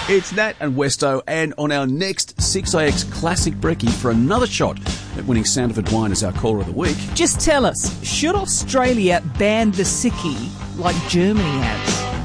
It's Nat and Westo, and on our next 6IX Classic Brekkie for another shot at winning Sandifer Wine as our caller of the week. Just tell us, should Australia ban the sickie like Germany has?